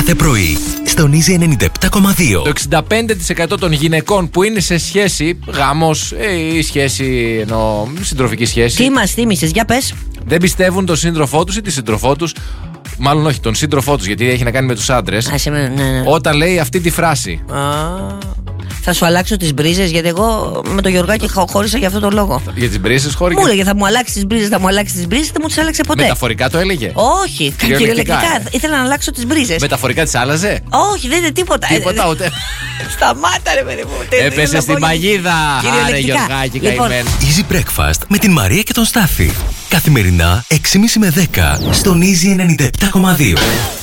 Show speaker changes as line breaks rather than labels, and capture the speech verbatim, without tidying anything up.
κάθε πρωί στον Easy ενενήντα επτά κόμμα δύο.
Το εξήντα πέντε τοις εκατό των γυναικών που είναι σε σχέση, γάμος ή σχέση, εννοώ συντροφική σχέση.
Τι μας θύμισες, για πες.
Δεν πιστεύουν τον σύντροφό τους ή τη σύντροφό τους. Μάλλον όχι, τον σύντροφό τους, γιατί έχει να κάνει με τους άντρες.
Α, σε, ναι, ναι.
Όταν λέει αυτή τη φράση.
Α, θα σου αλλάξω τις μπρίζες, γιατί εγώ με το Γιωργάκη χώρισα για αυτό το λόγο.
Για τις μπρίζες χώρηκε.
Μου έλεγε θα μου αλλάξει τις μπρίζες, θα μου αλλάξει τις μπρίζες, δεν μου τις άλλαξε ποτέ.
Μεταφορικά το έλεγε.
Όχι, κυριολεκτικά. Ήθελα να αλλάξω τις μπρίζες.
Μεταφορικά τις άλλαζε.
Όχι, δεν είναι τίποτα.
Τίποτα ούτε.
Σταμάτα, ρε παιδί μου.
Έπεσε στην παγίδα. Άρε Γιωργάκη, καημένη.
Easy Breakfast με την Μαρία και τον Στάφη. Καθημερινά έξι και μισή με δέκα στον Easy ενενήντα επτά κόμμα δύο.